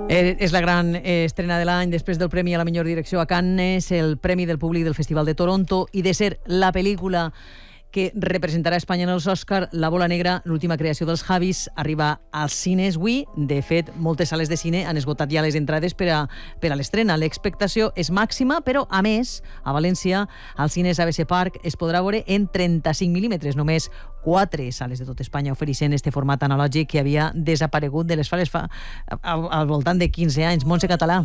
És la gran estrena de l'any després del Premi a la millor direcció a Cannes, el Premi del Públic del Festival de Toronto, i de ser la pel·lícula que representarà Espanya en els Òscar, La bola negra, l'última creació dels Javis, arriba als cines avui. De fet, moltes sales de cine han esgotat ja les entrades per a l'estrena. L'expectació és màxima, però, a més, a València, als cines ABC Park es podrà veure en 35 mil·límetres. Només 4 sales de tot Espanya ofereixen este format analògic que havia desaparegut de les sales al voltant de 15 anys. Montse Català.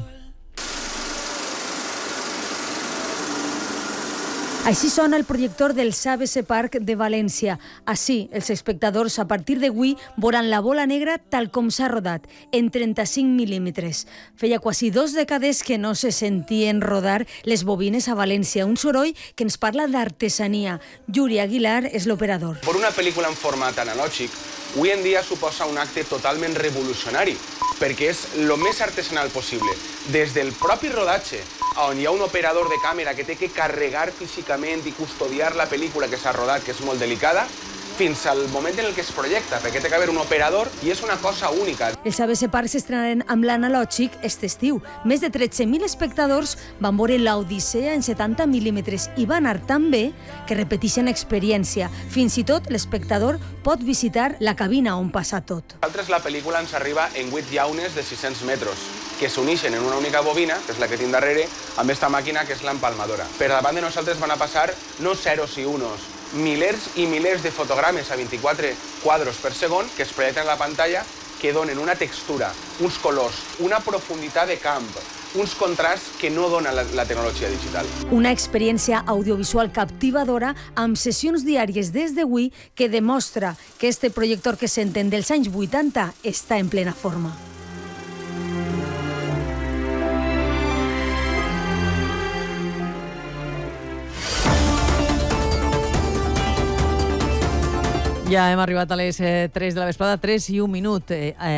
Així sona el projector del ABC Park de València. Així, els espectadors a partir d'avui veuran La bola negra tal com s'ha rodat, en 35 mil·límetres. Feia quasi 2 dècades que no se sentien rodar les bobines a València, un soroll que ens parla d'artesania. Yuri Aguilar és l'operador. Per una pel·lícula en format analògic, avui en dia suposa un acte totalment revolucionari, perquè és el més artesanal possible. Des del propi rodatge, on hi ha un operador de càmera que té que carregar físicament i custodiar la pel·lícula que s'ha rodat, que és molt delicada, fins al moment en el que es projecta, perquè té que haver un operador i és una cosa única. Els ABC Park s'estrenaran amb l'analògic aquest estiu. Més de 13.000 espectadors van veure l'Odissea en 70 mil·límetres i va anar tan bé que repeteixen experiència. Fins i tot l'espectador pot visitar la cabina on passa tot. A nosaltres la pel·lícula ens arriba en 8 llaunes de 600 metres, que s'uneixen en una única bobina, que és la que tinc darrere, amb esta màquina que és l'empalmadora. Per davant de nosaltres van a passar no zeros i unos, milers i milers de fotogrames a 24 quadros per segon que es projecten a la pantalla, que donen una textura, uns colors, una profunditat de camp, uns contrasts que no dona la tecnologia digital. Una experiència audiovisual captivadora amb sessions diàries des d'avui que demostra que este projector que senten dels anys 80 està en plena forma. Ja hem arribat a les 3 de la vesprada, 3 i 1 minut.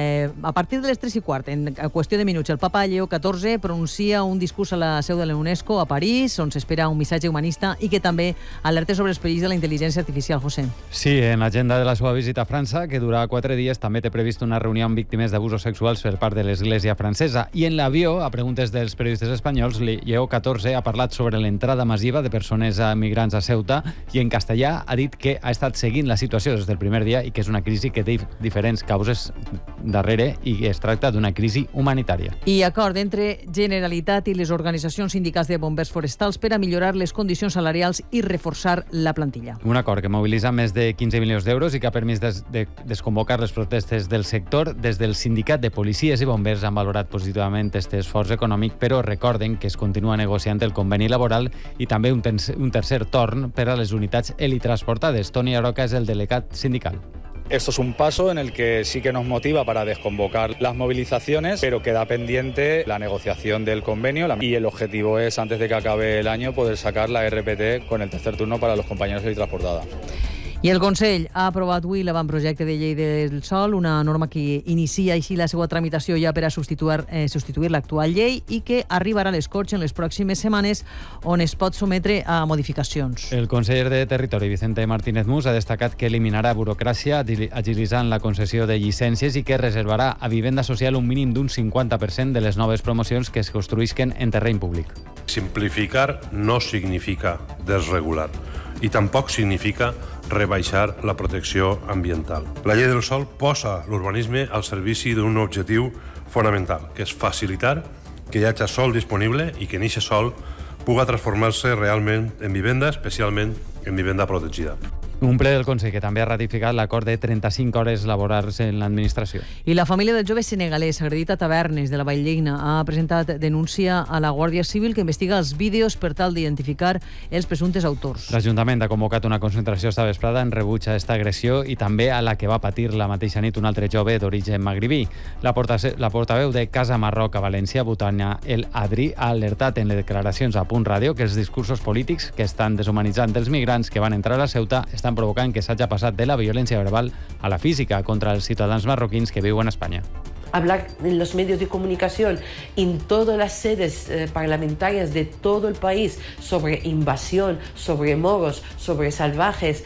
A partir de les 3 i quart, en qüestió de minuts, el papa Lleó XIV pronuncia un discurs a la seu de la UNESCO a París, on s'espera un missatge humanista i que també alerta sobre els perills de la intel·ligència artificial. José. Sí, en l'agenda de la seva visita a França, que durarà 4 dies, també té previst una reunió amb víctimes d'abusos sexuals per part de l'Església francesa. I en l'avió, a preguntes dels periodistes espanyols, Lleó XIV ha parlat sobre l'entrada massiva de persones migrants a Ceuta i en castellà ha dit que ha estat seguint la situació des del primer dia i que és una crisi que té diferents causes darrere i es tracta d'una crisi humanitària. I acord entre Generalitat i les organitzacions sindicals de bombers forestals per a millorar les condicions salarials i reforçar la plantilla. Un acord que mobilitza més de 15 milions d'euros i que ha permès desconvocar les protestes del sector. Des del sindicat de policies i bombers han valorat positivament aquest esforç econòmic, però recorden que es continua negociant el conveni laboral i també un tercer torn per a les unitats helitransportades. Toni Aroca és el delegat sindical. Esto es un paso en el que sí que nos motiva para desconvocar las movilizaciones, pero queda pendiente la negociación del convenio y el objetivo es, antes de que acabe el año, poder sacar la RPT con el tercer turno para los compañeros helitransportados. I el Consell ha aprovat avui l'avantprojecte de llei del sòl, una norma que inicia així la seva tramitació ja per a substituir l'actual llei i que arribarà a les Corts en les pròximes setmanes, on es pot sometre a modificacions. El conseller de Territori, Vicente Martínez Mus, ha destacat que eliminarà burocràcia agilitzant la concessió de llicències i que reservarà a vivenda social un mínim d'un 50% de les noves promocions que es construïsquen en terreny públic. Simplificar no significa desregular i tampoc significa rebaixar la protecció ambiental. La llei del sòl posa l'urbanisme al servici d'un objectiu fonamental, que és facilitar que hi hagi sòl disponible i que aquest sòl pugui transformar-se realment en vivenda, especialment en vivenda protegida. Un ple del Consell que també ha ratificat l'acord de 35 hores laborals en l'administració. I la família del jove senegalès agredit a Tavernes de la Valldigna ha presentat denúncia a la Guàrdia Civil que investiga els vídeos per tal d'identificar els presumptes autors. L'Ajuntament ha convocat una concentració esta vesprada en rebuig a aquesta agressió i també a la que va patir la mateixa nit un altre jove d'origen magribí. La portaveu de Casa Marroc a València, Butania El Adri, ha alertat en les declaracions a Punt Ràdio que els discursos polítics que estan deshumanitzant els migrants que van entrar a Ceuta estan provocant que s'hagi passat de la violència verbal a la física contra els ciutadans marroquins que viuen a Espanya. Hablar en los medios de comunicación, en todas las sedes parlamentarias de todo el país sobre invasión, sobre moros, sobre salvajes,